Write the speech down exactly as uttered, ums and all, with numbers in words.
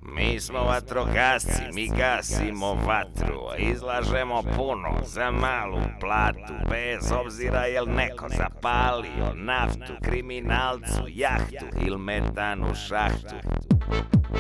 Mi smo vatrogasci, mi gasimo vatru, izlažemo puno za malu platu, bez obzira jel neko zapalio naftu, kriminalcu jahtu ili metan u šahtu.